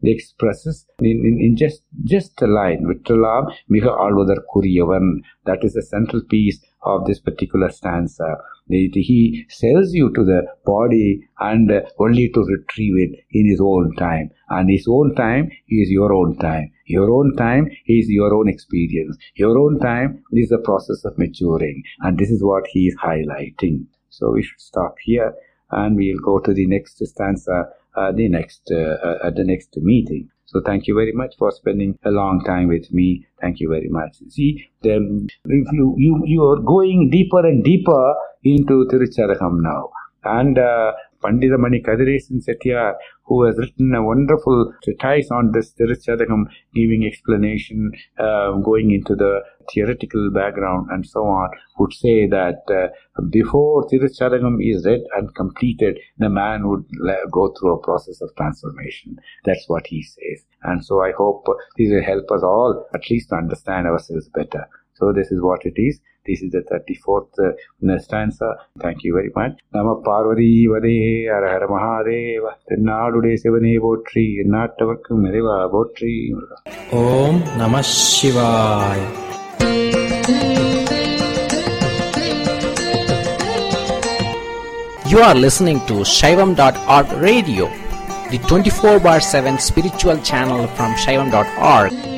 expresses in just a line, Vittalam miga alvadar kuriyavan. That is the central piece of this particular stanza. He sells you to the body and only to retrieve it in his own time. And his own time is your own time. Your own time is your own experience. Your own time is the process of maturing. And this is what he is highlighting. So we should stop here and we'll go to the next stanza at the next meeting. So thank you very much for spending a long time with me. Thank you very much. See, if you are going deeper and deeper into Tirucharagam now. And Pandita Mani Kadiresan Settiar, who has written a wonderful treatise on this Tirucharagam, giving explanation, going into the theoretical background and so on, would say that before Tirucharagam is read and completed, the man would go through a process of transformation. That's what he says. And so I hope this will help us all at least to understand ourselves better. So this is what it is. This is the 34th stanza. Thank you very much. Nama Parvati Vade Hara Hara Mahadeva Tennadude Sevane Botri Nattavakku Mereva Botri. Om Namah Shivaya. You are listening to Shaivam.org radio, the 24/7 spiritual channel from Shaivam.org.